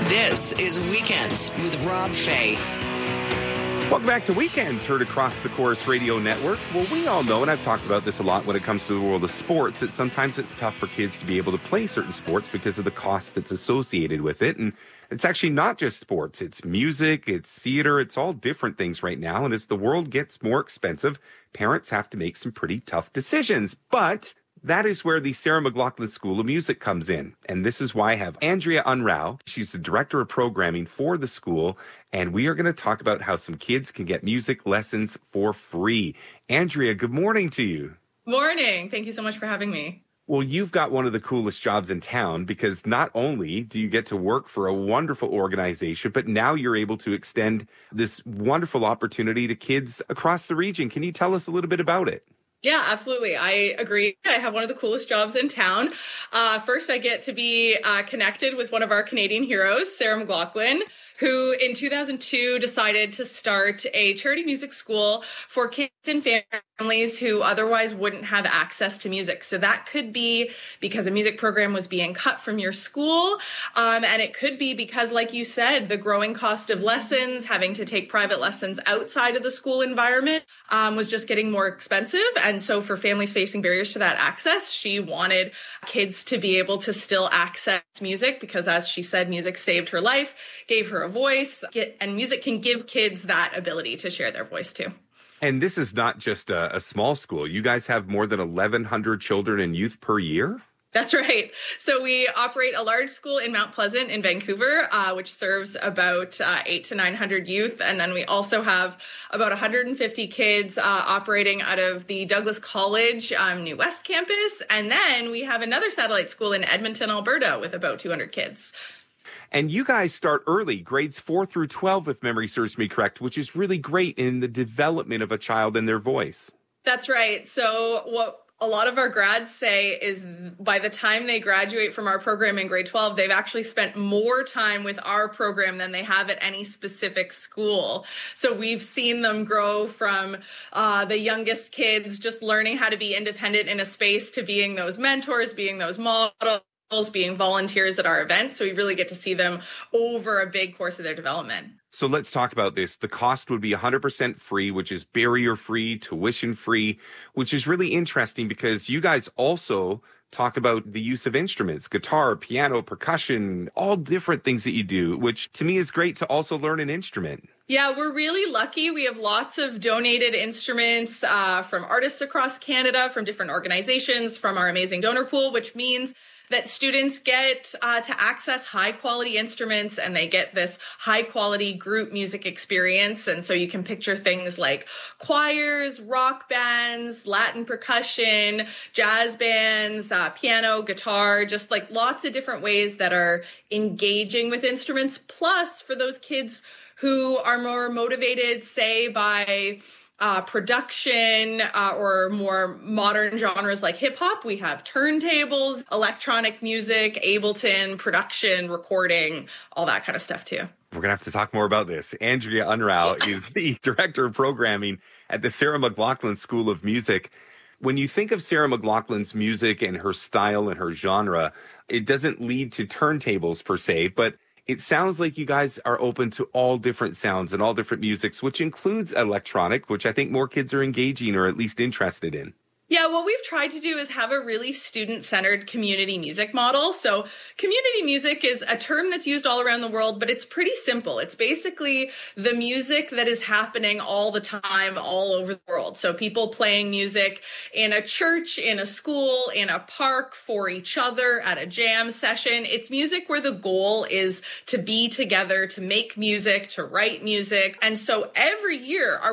This is Weekends with Rob Fay. Welcome back to Weekends, heard across the Chorus Radio Network. Well, we all know, and I've talked about this a lot when it comes to the world of sports, that sometimes it's tough for kids to be able to play certain sports because of the cost that's associated with it. And it's actually not just sports. It's music, it's theater, it's all different things right now. And as the world gets more expensive, parents have to make some pretty tough decisions. But that is where the Sarah McLachlan School of Music comes in. And this is why I have Andrea Unruh. She's the director of programming for the school. And we are going to talk about how some kids can get music lessons for free. Andrea, good morning to you. Morning. Thank you so much for having me. Well, you've got one of the coolest jobs in town because not only do you get to work for a wonderful organization, but now you're able to extend this wonderful opportunity to kids across the region. Can you tell us a little bit about it? Yeah, absolutely. I agree. I have one of the coolest jobs in town. First, I get to be connected with one of our Canadian heroes, Sarah McLachlan, who in 2002 decided to start a charity music school for kids and families who otherwise wouldn't have access to music. So that could be because a music program was being cut from your school. And it could be because, like you said, the growing cost of lessons, having to take private lessons outside of the school environment was just getting more expensive. And so for families facing barriers to that access, she wanted kids to be able to still access music because, as she said, music saved her life, gave her a voice, and music can give kids that ability to share their voice too. And this is not just a small school. You guys have more than 1,100 children and youth per year? That's right. So we operate a large school in Mount Pleasant in Vancouver, which serves about 800 to 900 youth. And then we also have about 150 kids operating out of the Douglas College New West campus. And then we have another satellite school in Edmonton, Alberta, with about 200 kids. And you guys start early, grades 4 through 12, if memory serves me correct, which is really great in the development of a child and their voice. That's right. So what a lot of our grads say is by the time they graduate from our program in grade 12, they've actually spent more time with our program than they have at any specific school. So we've seen them grow from the youngest kids just learning how to be independent in a space to being those mentors, being those models, being volunteers at our events. So we really get to see them over a big course of their development. So let's talk about this. The cost would be 100% free, which is barrier-free, tuition-free, which is really interesting because you guys also talk about the use of instruments, guitar, piano, percussion, all different things that you do, which to me is great to also learn an instrument. Yeah, we're really lucky. We have lots of donated instruments from artists across Canada, from different organizations, from our amazing donor pool, which means that students get to access high quality instruments and they get this high quality group music experience. And so you can picture things like choirs, rock bands, Latin percussion, jazz bands, piano, guitar, just like lots of different ways that are engaging with instruments. Plus, for those kids who are more motivated, say, by production or more modern genres like hip hop, we have turntables, electronic music, Ableton, production, recording, all that kind of stuff too. We're going to have to talk more about this. Andrea Unruh is the director of programming at the Sarah McLachlan School of Music. When you think of Sarah McLachlan's music and her style and her genre, it doesn't lead to turntables per se, but it sounds like you guys are open to all different sounds and all different musics, which includes electronic, which I think more kids are engaging or at least interested in. Yeah, what we've tried to do is have a really student-centered community music model. So community music is a term that's used all around the world, but it's pretty simple. It's basically the music that is happening all the time, all over the world. So people playing music in a church, in a school, in a park, for each other, at a jam session. It's music where the goal is to be together, to make music, to write music. And so every year, our